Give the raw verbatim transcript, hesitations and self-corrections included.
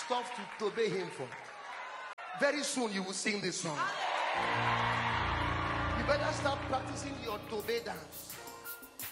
stuff to obey him for. Very soon you will sing this song. You better start practicing your Tobe dance.